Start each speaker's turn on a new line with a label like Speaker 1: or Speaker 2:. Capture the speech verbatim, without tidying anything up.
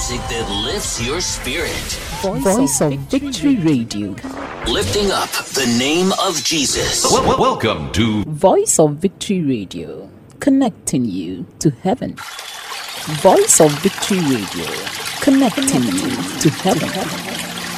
Speaker 1: music that lifts your spirit.
Speaker 2: Voice, Voice of, of Victory Radio.
Speaker 1: Lifting up the name of Jesus.
Speaker 3: Well, welcome to
Speaker 2: Voice of Victory Radio. Connecting you to heaven. Voice of Victory Radio. Connecting you to heaven.